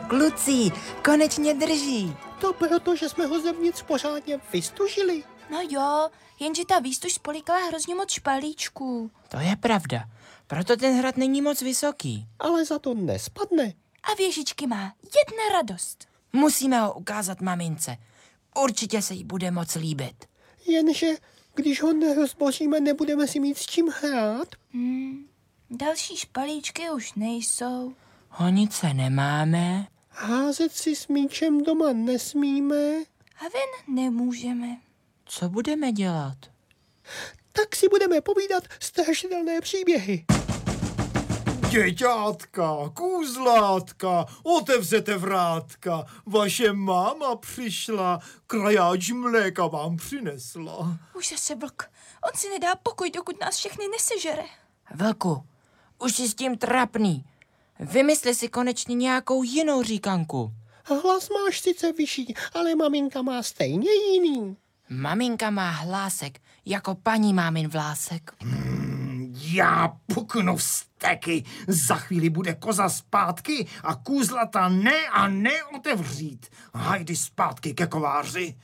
kluci, konečně drží. To proto, že jsme ho zevnitř pořádně vystužili. No jo, jenže ta výstuž spolikala hrozně moc špalíčků. To je pravda, proto ten hrad není moc vysoký. Ale za to nespadne. A věžičky má jedna radost. Musíme ho ukázat mamince. Určitě se jí bude moc líbit. Jenže, když ho nerozboříme, nebudeme si mít s čím hrát. Další špalíčky už nejsou. Honice nemáme. Házet si s míčem doma nesmíme. A ven nemůžeme. Co budeme dělat? Tak si budeme povídat strašidelné příběhy. Děťátka, kůzlátka, otevřete vrátka. Vaše máma přišla, krajáč mléka vám přinesla. Už zase vlk. On si nedá pokoj, dokud nás všechny nesežere. Vlku, už jsi s tím trapný. Vymysli si konečně nějakou jinou říkanku. Hlas máš sice vyšší, ale maminka má stejně jiný. Maminka má hlásek, jako paní mámin vlásek. Já puknu vzteky, za chvíli bude koza zpátky a kůzlata ne a ne otevřít. Hajdy zpátky ke kováři.